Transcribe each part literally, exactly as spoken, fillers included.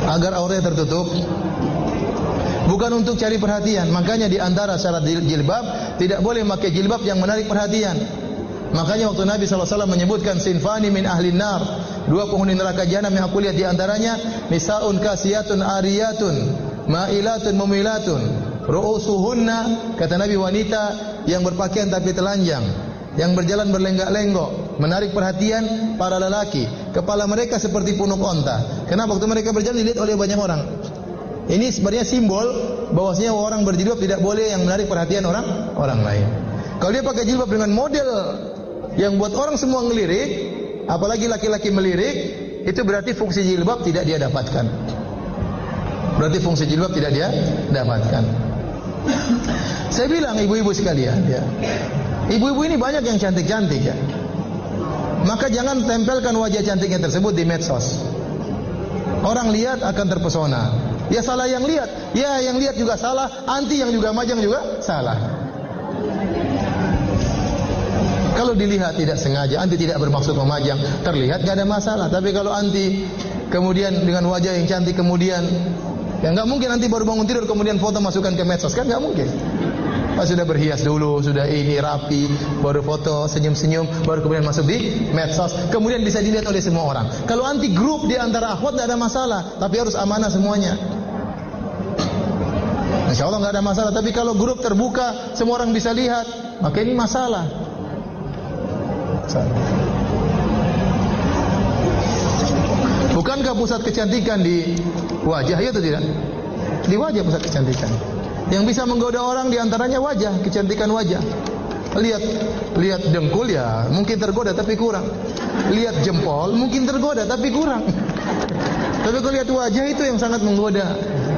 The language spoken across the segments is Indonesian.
agar auratnya tertutup? Bukan untuk cari perhatian. Makanya di antara syarat jilbab, tidak boleh pakai jilbab yang menarik perhatian. Makanya waktu Nabi sallallahu alaihi wasallam menyebutkan sinfani min ahlin nar, dua penghuni neraka jahanam yang aku lihat di antaranya nisaun kasiyatun ariyatun ma'ilatun mumilatun ru'usuhunna, kata Nabi, wanita yang berpakaian tapi telanjang, yang berjalan berlenggak-lenggok, menarik perhatian para lelaki. Kepala mereka seperti punuk onta. Kenapa? Waktu mereka berjalan dilihat oleh banyak orang. Ini sebenarnya simbol bahwasanya orang berjilbab tidak boleh yang menarik perhatian orang orang lain. Kalau dia pakai jilbab dengan model yang buat orang semua ngelirik, apalagi laki-laki melirik, itu berarti fungsi jilbab tidak dia dapatkan. Berarti fungsi jilbab tidak dia dapatkan. Saya bilang ibu-ibu sekalian, ya. Ibu-ibu ini banyak yang cantik-cantik, ya. Maka jangan tempelkan wajah cantiknya tersebut di medsos. Orang lihat akan terpesona. Ya salah yang lihat, ya yang lihat juga salah, anti yang juga majang juga salah. Kalau dilihat tidak sengaja, anti tidak bermaksud memajang, terlihat gak ada masalah. Tapi kalau anti kemudian dengan wajah yang cantik kemudian, ya nggak mungkin nanti baru bangun tidur kemudian foto masukkan ke medsos, kan nggak mungkin. Pas sudah berhias dulu, sudah ini rapi, baru foto senyum-senyum, baru kemudian masuk di medsos, kemudian bisa dilihat oleh semua orang. Kalau anti grup di antara akhwat tidak ada masalah, tapi harus amanah semuanya. Insya Allah nggak ada masalah. Tapi kalau grup terbuka, semua orang bisa lihat, maka ini masalah. Bukankah pusat kecantikan di wajah, ya atau tidak? Di wajah pusat kecantikan. Yang bisa menggoda orang diantaranya wajah, kecantikan wajah. Lihat, lihat dengkul ya mungkin tergoda tapi kurang. Lihat jempol mungkin tergoda tapi kurang. Tapi kalau lihat wajah itu yang sangat menggoda.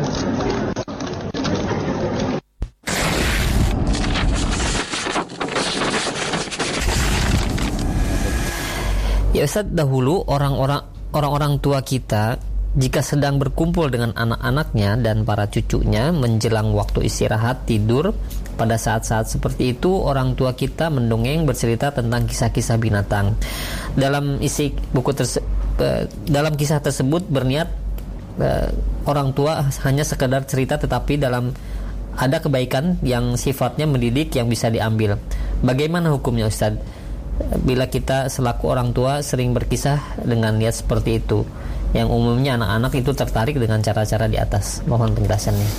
Ya Ustaz, dahulu orang-orang orang-orang tua kita jika sedang berkumpul dengan anak-anaknya dan para cucunya menjelang waktu istirahat tidur, pada saat-saat seperti itu orang tua kita mendongeng bercerita tentang kisah-kisah binatang. Dalam isi buku terse- dalam kisah tersebut berniat eh, orang tua hanya sekedar cerita, tetapi dalam ada kebaikan yang sifatnya mendidik yang bisa diambil. Bagaimana hukumnya Ustaz bila kita selaku orang tua sering berkisah dengan niat seperti itu, yang umumnya anak-anak itu tertarik dengan cara-cara di atas? Mohon penjelasannya.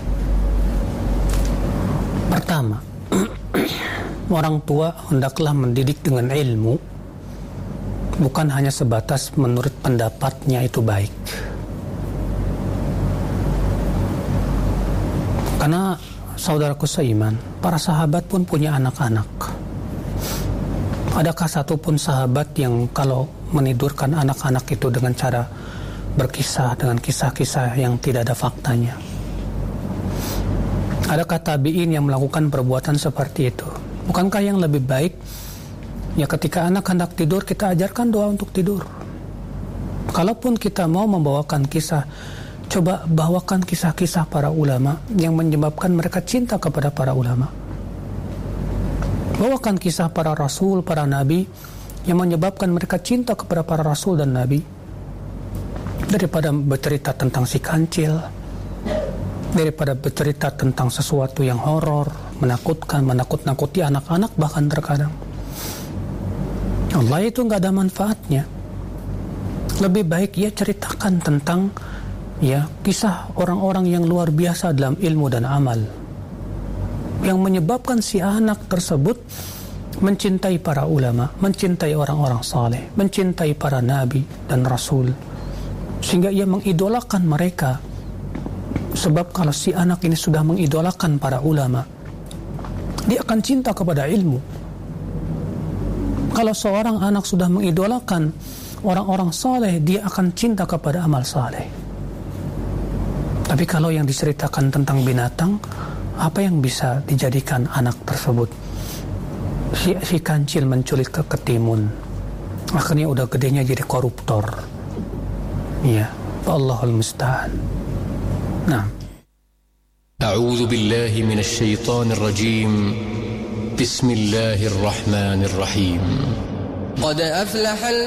Pertama, orang tua hendaklah mendidik dengan ilmu, bukan hanya sebatas menurut pendapatnya itu baik. Karena saudaraku seiman, para sahabat pun punya anak-anak. Adakah satu pun sahabat yang kalau menidurkan anak-anak itu dengan cara berkisah, dengan kisah-kisah yang tidak ada faktanya? Adakah tabi'in yang melakukan perbuatan seperti itu? Bukankah yang lebih baik ya ketika anak hendak tidur kita ajarkan doa untuk tidur? Kalaupun kita mau membawakan kisah, coba bawakan kisah-kisah para ulama yang menyebabkan mereka cinta kepada para ulama. Bawakan kisah para rasul, para nabi yang menyebabkan mereka cinta kepada para rasul dan nabi, daripada bercerita tentang si kancil, daripada bercerita tentang sesuatu yang horor, menakutkan, menakut-nakuti anak-anak bahkan terkadang. Allah itu nggak ada manfaatnya. Lebih baik ya ceritakan tentang ya kisah orang-orang yang luar biasa dalam ilmu dan amal, yang menyebabkan si anak tersebut mencintai para ulama, mencintai orang-orang saleh, mencintai para nabi dan rasul, sehingga ia mengidolakan mereka. Sebab kalau si anak ini sudah mengidolakan para ulama, dia akan cinta kepada ilmu. Kalau seorang anak sudah mengidolakan orang-orang saleh, dia akan cinta kepada amal saleh. Tapi kalau yang diceritakan tentang binatang, apa yang bisa dijadikan anak tersebut? Si, si kancil menculik ke ketimun, akhirnya udah gedenya jadi koruptor. Ya, Allahul musta'an. Nah. A'udzu billahi minasy syaithanir rajim. Bismillahirrahmanirrahim. Qad aflaha